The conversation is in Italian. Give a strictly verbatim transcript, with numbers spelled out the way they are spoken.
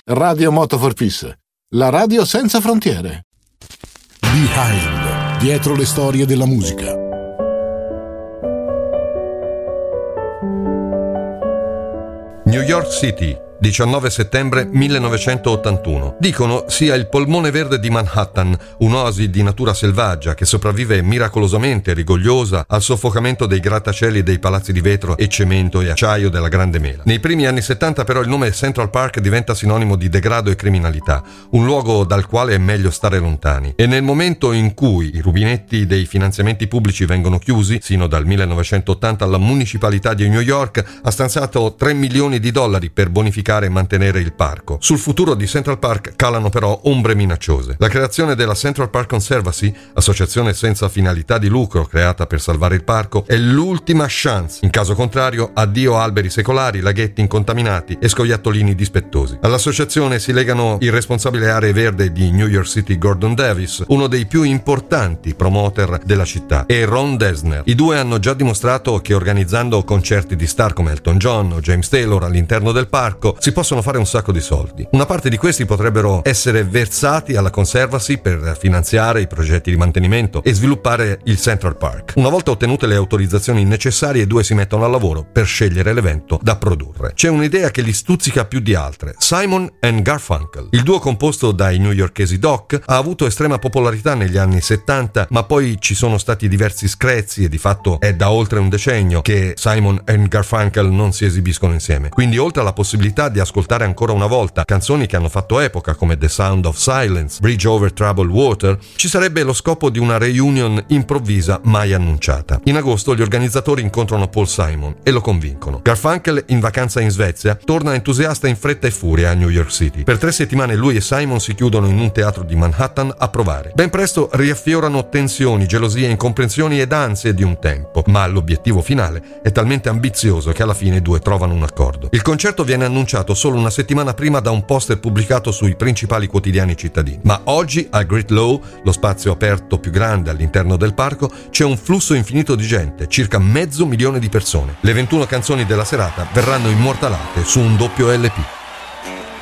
Radio Moto for Peace, la radio senza frontiere. Behind, dietro le storie della musica. New York City, diciannove settembre millenovecentottantuno. Dicono sia il polmone verde di Manhattan, un'oasi di natura selvaggia che sopravvive miracolosamente rigogliosa al soffocamento dei grattacieli dei palazzi di vetro e cemento e acciaio della Grande Mela. Nei primi anni settanta però il nome Central Park diventa sinonimo di degrado e criminalità, un luogo dal quale è meglio stare lontani. E nel momento in cui i rubinetti dei finanziamenti pubblici vengono chiusi, sino dal millenovecentottanta la municipalità di New York ha stanziato tre milioni di dollari per bonificare e mantenere il parco. Sul futuro di Central Park calano però ombre minacciose. La creazione della Central Park Conservancy, associazione senza finalità di lucro creata per salvare il parco, è l'ultima chance. In caso contrario, addio alberi secolari, laghetti incontaminati e scoiattolini dispettosi. All'associazione si legano il responsabile aree verde di New York City Gordon Davis, uno dei più importanti promoter della città, e Ron Dessner. I due hanno già dimostrato che organizzando concerti di star come Elton John o James Taylor all'interno del parco si possono fare un sacco di soldi. Una parte di questi potrebbero essere versati alla Conservancy per finanziare i progetti di mantenimento e sviluppare il Central Park. Una volta ottenute le autorizzazioni necessarie, i due si mettono al lavoro per scegliere l'evento da produrre. C'è un'idea che li stuzzica più di altre: Simon and Garfunkel. Il duo, composto dai newyorkesi Doc, ha avuto estrema popolarità negli anni settanta, ma poi ci sono stati diversi screzi e di fatto è da oltre un decennio che Simon and Garfunkel non si esibiscono insieme. Quindi, oltre alla possibilità di ascoltare ancora una volta canzoni che hanno fatto epoca come The Sound of Silence, Bridge Over Troubled Water, ci sarebbe lo scopo di una reunion improvvisa mai annunciata. In agosto gli organizzatori incontrano Paul Simon e lo convincono. Garfunkel, in vacanza in Svezia, torna entusiasta in fretta e furia a New York City. Per tre settimane lui e Simon si chiudono in un teatro di Manhattan a provare. Ben presto riaffiorano tensioni, gelosie, incomprensioni ed ansie di un tempo, ma l'obiettivo finale è talmente ambizioso che alla fine i due trovano un accordo. Il concerto viene annunciato solo una settimana prima da un poster pubblicato sui principali quotidiani cittadini. Ma oggi al Great Lawn, lo spazio aperto più grande all'interno del parco, c'è un flusso infinito di gente, circa mezzo milione di persone. Le ventuno canzoni della serata verranno immortalate su un doppio L P.